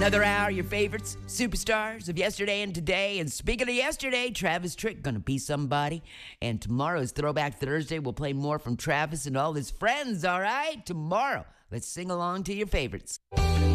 Another hour, your favorites, superstars of yesterday and today. And speaking of yesterday, Travis Tritt gonna be somebody. And tomorrow's Throwback Thursday. We'll play more from Travis and all his friends, all right? Tomorrow, let's sing along to your favorites.